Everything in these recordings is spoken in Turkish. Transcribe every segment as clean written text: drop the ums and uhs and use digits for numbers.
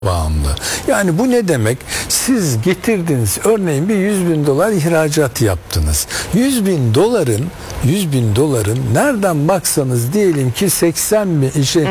bağımlı. Yani bu ne demek? Siz getirdiniz, örneğin bir 100.000 dolar ihracat yaptınız. 100.000 doların nereden baksanız diyelim ki 80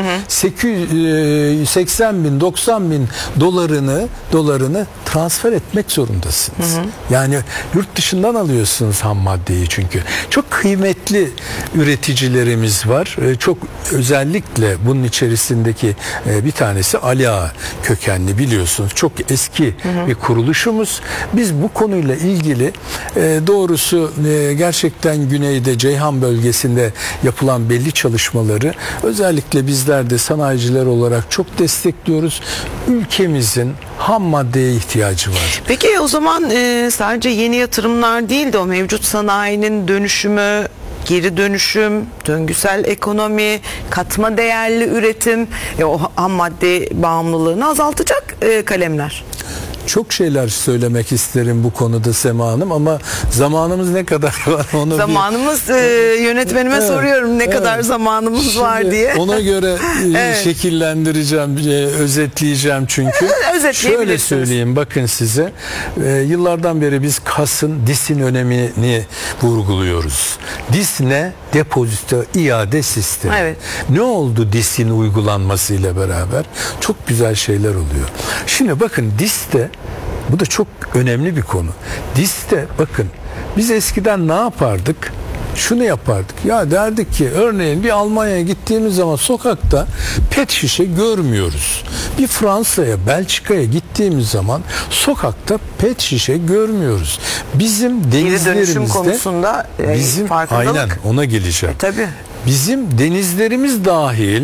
bin 90 bin dolarını transfer etmek zorundasınız. Yani yurt dışından alıyorsunuz ham maddeyi çünkü. Çok kıymetli üreticilerimiz var. Çok özellikle bunun içerisindeki bir tanesi Ali Ağa kökenli, biliyorsunuz. Çok eski bir kuruluşumuz. Biz bu konuyla ilgili doğrusu gerçekten güneyde Ceyhan bölgesinde yapılan belli çalışmaları özellikle bizler de sanayiciler olarak çok destekliyoruz. Ülkemizin ham maddeye ihtiyacı var. Peki o zaman sadece yeni yatırımlar değil de o mevcut sanayinin dönüşümü, geri dönüşüm, döngüsel ekonomi, katma değerli üretim, o ham madde bağımlılığını azaltacak kalemler. Çok şeyler söylemek isterim bu konuda Sema Hanım ama zamanımız ne kadar var onu yönetmenime soruyorum ne kadar zamanımız var diye. Ona göre şekillendireceğim, özetleyeceğim çünkü. Şöyle söyleyeyim bakın size. Yıllardan beri biz DİS'in önemini vurguluyoruz. DİS ne? Depozito iade sistemi. Evet. Ne oldu DİS'in uygulanmasıyla beraber? Çok güzel şeyler oluyor. Şimdi bakın DİS'te, bu da çok önemli bir konu. DİS'te bakın biz eskiden ne yapardık? Şunu yapardık. Ya derdik ki örneğin bir Almanya'ya gittiğimiz zaman sokakta pet şişe görmüyoruz. Bir Fransa'ya, Belçika'ya gittiğimiz zaman sokakta pet şişe görmüyoruz. Bizim denizlerimizde dönüşüm konusunda farkındalık. Aynen ona geleceğim. Tabii. Bizim denizlerimiz dahil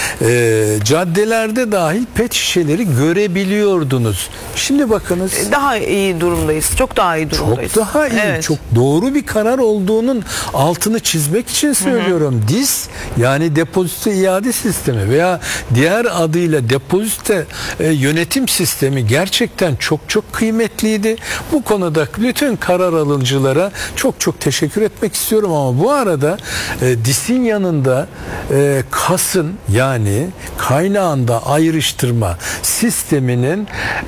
caddelerde dahil pet şişeleri görebiliyordunuz. Şimdi bakınız. Daha iyi durumdayız. Çok daha iyi durumdayız. Çok daha iyi. Evet. Çok doğru bir karar olduğunun altını çizmek için söylüyorum. DİS yani depozito iade sistemi veya diğer adıyla depozito yönetim sistemi gerçekten çok kıymetliydi. Bu konuda bütün karar alıcılara çok teşekkür etmek istiyorum ama bu arada DİS'in yanında KAS'ın yani kaynağında ayrıştırma sisteminin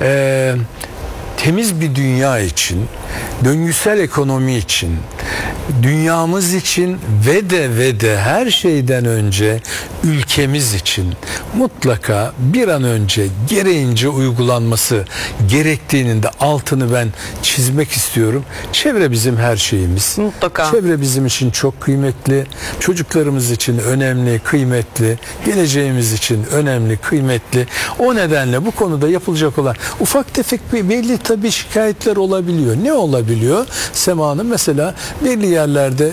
temiz bir dünya için, döngüsel ekonomi için, dünyamız için ve de her şeyden önce ülkemiz için mutlaka bir an önce gereğince uygulanması gerektiğinin de altını ben çizmek istiyorum. Çevre bizim her şeyimiz. Mutlaka. Çevre bizim için çok kıymetli, çocuklarımız için önemli, kıymetli, geleceğimiz için önemli, kıymetli. O nedenle bu konuda yapılacak olan ufak tefek belli tabii şikayetler olabiliyor. Ne olabiliyor? Sema Hanım mesela belli yerlerde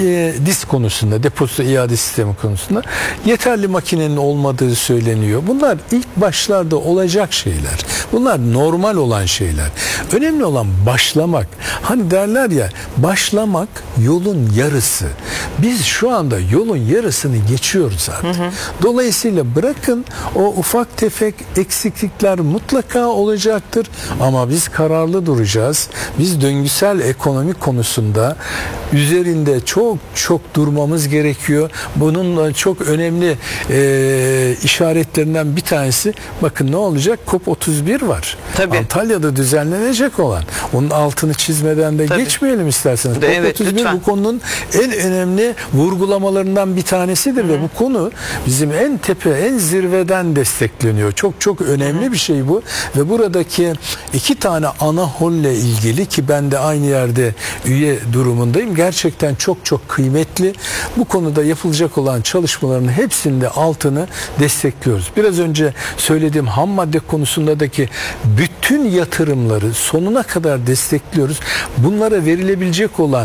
DİS konusunda, depozito iade sistemi konusunda yeterli makinenin olmadığı söyleniyor. Bunlar ilk başlarda olacak şeyler. Bunlar normal olan şeyler. Önemli olan başlamak. Hani derler ya, başlamak yolun yarısı. Biz şu anda yolun yarısını geçiyoruz artık. Dolayısıyla bırakın o ufak tefek eksiklikler mutlaka olacaktır ama biz kararlı duracağız. Biz döngüsel ekonomi konusunda üzerinde çok durmamız gerekiyor. Bunun çok önemli işaretlerinden bir tanesi, bakın ne olacak? COP31 var. Tabii. Antalya'da düzenlenecek olan. Onun altını çizmeden de geçmeyelim isterseniz. Evet, COP31 lütfen. bu konunun en önemli vurgulamalarından bir tanesidir ve bu konu bizim en tepe, en zirveden destekleniyor. Çok önemli bir şey bu ve buradaki 2 tane ana holle ilgili ki ben de aynı yerde üye durumundayım. Gerçekten çok kıymetli. Bu konuda yapılacak olan çalışmaların hepsinde altını destekliyoruz. Biraz önce söylediğim ham madde konusundaki bütün yatırımları sonuna kadar destekliyoruz. Bunlara verilebilecek olan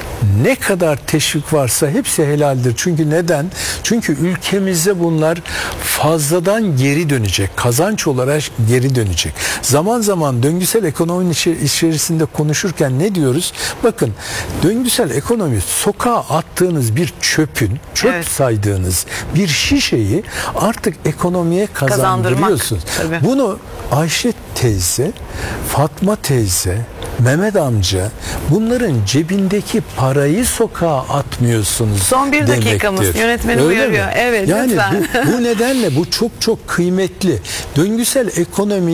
ne kadar teşvik varsa hepsi helaldir. Çünkü neden? Çünkü ülkemize bunlar fazladan geri dönecek. Kazanç olarak geri dönecek. Zaman zaman döngüsel ekonominin içerisinde konuşurken ne diyoruz? Bakın, döngüsel ekonomi sokağa attığınız bir çöp saydığınız bir şişeyi artık ekonomiye kazandırıyorsunuz. Bunu Ayşe teyze, Fatma teyze, Mehmet amca, bunların cebindeki parayı sokağa atmıyorsunuz. Son bir dakikamız, demektir. yönetmenim Öyle uyarıyor. mi? Evet, yani lütfen. bu nedenle bu çok çok kıymetli. Döngüsel ekonomi